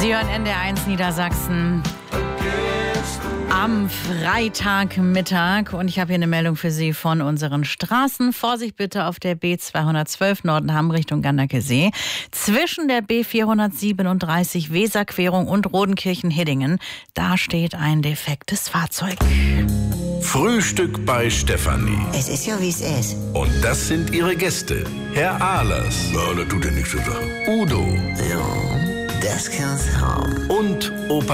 Sie hören NDR1 Niedersachsen am Freitagmittag und ich habe hier eine Meldung für Sie von unseren Straßen. Vorsicht bitte auf der B212 Nordenham Richtung Ganderkesee. Zwischen der B437 Weserquerung und Rodenkirchen-Hiddingen, da steht ein defektes Fahrzeug. Frühstück bei Stefanie. Es ist ja, wie es ist. Und das sind ihre Gäste. Herr Ahlers. Ja, das tut ja nichts zur Sache. Udo. Ja, das kann's haben. Und Opa